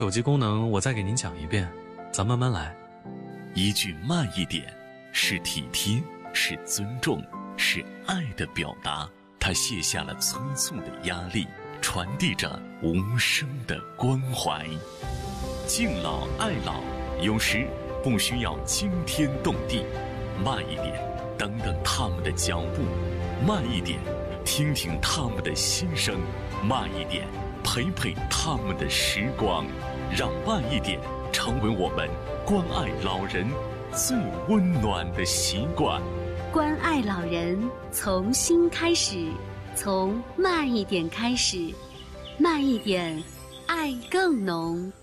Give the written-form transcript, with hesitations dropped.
手机功能我再给您讲一遍，咱慢慢来。 一句慢一点，是体贴，是尊重，是爱的表达。它卸下了催促的压力，传递着无声的关怀。敬老爱老，有时不需要惊天动地，慢一点，等等他们的脚步；慢一点，听听他们的心声；慢一点，陪陪他们的时光。让慢一点成为我们关爱老人最温暖的习惯。 关爱老人从心开始，从慢一点开始，慢一点，爱更浓。